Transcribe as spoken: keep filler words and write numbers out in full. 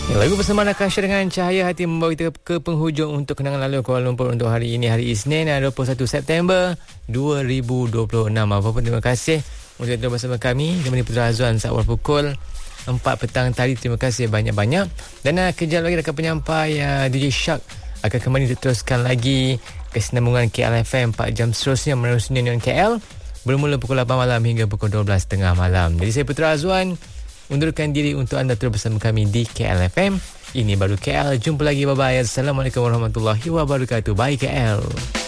Lagu bersama Nakasha dengan Cahaya Hati membawa kita ke penghujung untuk kenangan lalu Kuala Lumpur untuk hari ini, hari Isnin dua puluh satu September dua ribu dua puluh enam. Apa-apa, terima kasih untuk itu bersama kami Kembali Putra Azwan saat pukul empat petang tadi. Terima kasih banyak-banyak. Dan uh, kejap lagi akan penyampai uh, D J Shark akan kembali diteruskan lagi kesinambungan K L F M empat jam seterusnya menerusi Union K L bermula pukul lapan malam hingga pukul dua belas tiga puluh malam. Jadi saya Putra Azwan undurkan diri untuk anda terus bersama kami di K L F M. Ini baru K L. Jumpa lagi. Bye-bye. Assalamualaikum warahmatullahi wabarakatuh. Bye K L.